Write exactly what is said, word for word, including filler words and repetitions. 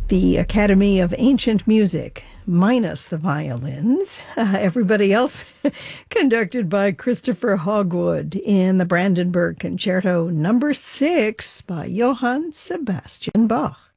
The Academy of Ancient Music, minus the violins. Uh, everybody else conducted by Christopher Hogwood in the Brandenburg Concerto number six by Johann Sebastian Bach.